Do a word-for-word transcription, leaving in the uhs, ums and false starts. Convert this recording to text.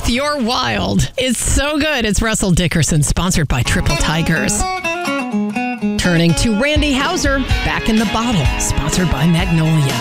worth your wild. It's so good. It's Russell Dickerson, sponsored by Triple Tigers. Turning to Randy Houser, Back in the Bottle, sponsored by Magnolia.